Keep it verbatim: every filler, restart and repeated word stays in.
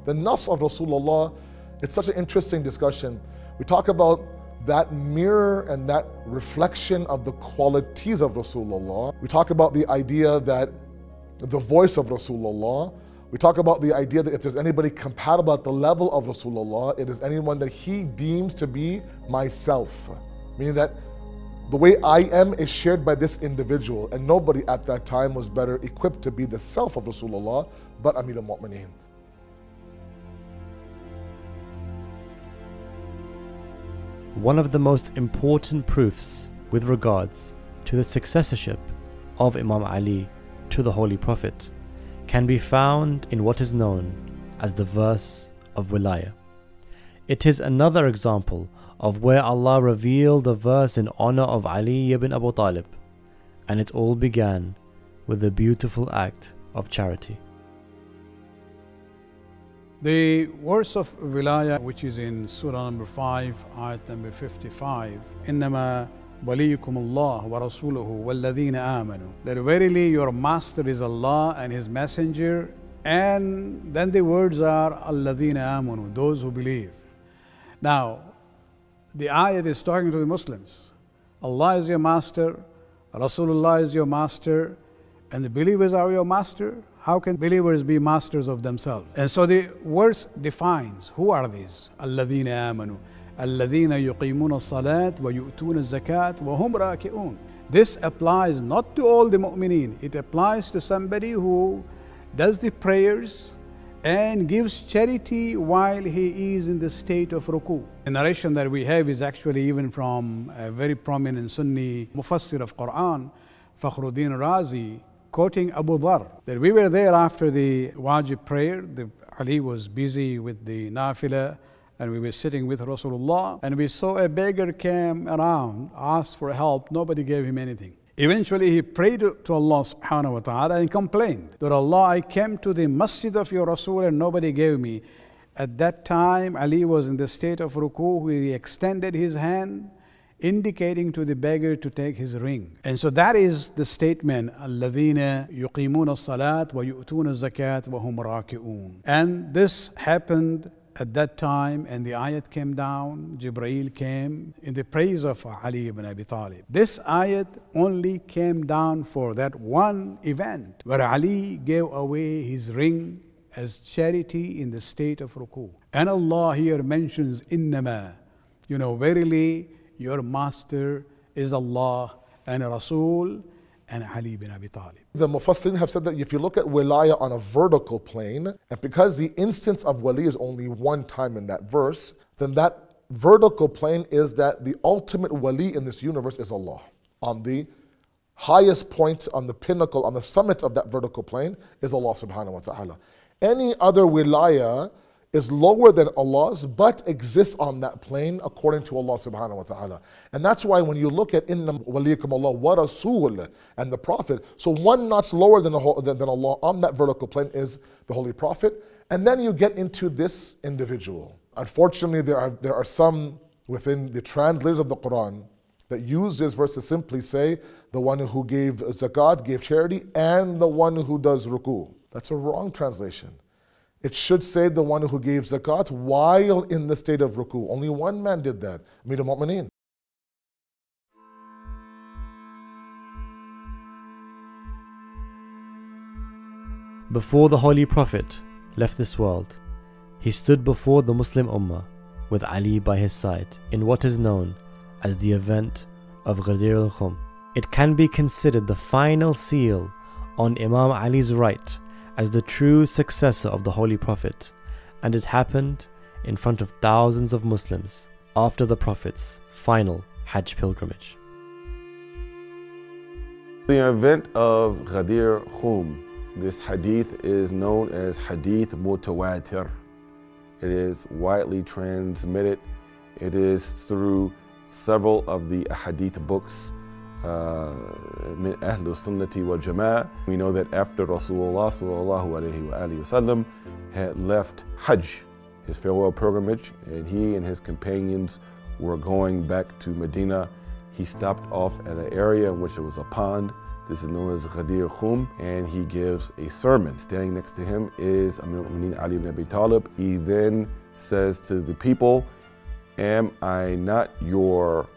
The nafs of Rasulullah, it's such an interesting discussion. We talk about that mirror and that reflection of the qualities of Rasulullah. We talk about the idea that the voice of Rasulullah. We talk about the idea that if there's anybody compatible at the level of Rasulullah, it is anyone that he deems to be myself. Meaning that the way I am is shared by this individual, and nobody at that time was better equipped to be the self of Rasulullah but Amir al-Mu'mineen. One of the most important proofs with regards to the successorship of Imam Ali to the Holy Prophet can be found in what is known as the verse of Wilayah. It is another example of where Allah revealed a verse in honor of Ali ibn Abu Talib, and it all began with a beautiful act of charity. The verse of Wilayah, which is in Surah number five, ayat number fifty-five, إِنَّمَا وَلِيُّكُمُ اللَّهُ وَرَسُولُهُ وَالَّذِينَ آمَنُوا, that verily your master is Allah and his messenger, and then the words are الَّذِينَ آمَنُوا, those who believe. Now, the ayat is talking to the Muslims. Allah is your master, Rasulullah is your master, and the believers are your master. How can believers be masters of themselves? And so the verse defines who are these? الَّذِينَ آمَنُوا الَّذِينَ يُقِيمُونَ الصَّلَاةَ وَيُؤْتُونَ الزَّكَاةَ وَهُمْ رَاكِعُونَ. This applies not to all the mu'mineen. It applies to somebody who does the prayers and gives charity while he is in the state of ruku. The narration that we have is actually even from a very prominent Sunni Mufassir of Quran, Fakhruddin Razi, quoting Abu Dharr, that we were there after the wajib prayer. The, Ali was busy with the nafilah, and we were sitting with Rasulullah, and we saw a beggar came around, asked for help. Nobody gave him anything. Eventually he prayed to Allah subhanahu wa ta'ala and complained that, Allah, I came to the masjid of your Rasul and nobody gave me. At that time Ali was in the state of ruku. He extended his hand, indicating to the beggar to take his ring. And so that is the statement, الَّذِينَ يُقِيمُونَ الصَّلَاةَ وَيُؤْتُونَ الزَّكَاةَ وَهُمْ رَاكِعُونَ. And this happened at that time, and the ayat came down, Jibreel came in the praise of Ali ibn Abi Talib. This ayat only came down for that one event where Ali gave away his ring as charity in the state of ruku. And Allah here mentions, إِنَّمَا, you know, verily your master is Allah and Rasul and Ali bin Abi Talib. The Mufassirin have said that if you look at wilayah on a vertical plane, and because the instance of wali is only one time in that verse, then that vertical plane is that the ultimate wali in this universe is Allah. On the highest point, on the pinnacle, on the summit of that vertical plane is Allah subhanahu wa ta'ala. Any other wilayah is lower than Allah's, but exists on that plane according to Allah subhanahu wa ta'ala. And that's why when you look at inna waliyakum Allah wa Rasul and the Prophet, so one notch lower than, the, than, than Allah on that vertical plane is the Holy Prophet, and then you get into this individual. Unfortunately, there are, there are some within the translators of the Quran that use this verse to simply say, the one who gave zakat, gave charity, and the one who does ruku. That's a wrong translation. It should say the one who gave zakat while in the state of ruku. Only one man did that, Amir al-Mu'mineen. Before the Holy Prophet left this world, he stood before the Muslim Ummah with Ali by his side in what is known as the event of Ghadir al-Khum. It can be considered the final seal on Imam Ali's right as the true successor of the Holy Prophet, and it happened in front of thousands of Muslims after the Prophet's final Hajj pilgrimage. The event of Ghadir Khum, this hadith is known as Hadith Mutawatir. It is widely transmitted. It is through several of the hadith books min Ahlul Sunnati wal Jama'ah. We know that after Rasulullah sallallahu alayhi wa alayhi wa sallam had left Hajj, his farewell pilgrimage, and he and his companions were going back to Medina, he stopped off at an area in which there was a pond. This is known as Ghadir Khum, and he gives a sermon. Standing next to him is Amir al-Mu'mineen Ali ibn Abi Talib. He then says to the people, am I not your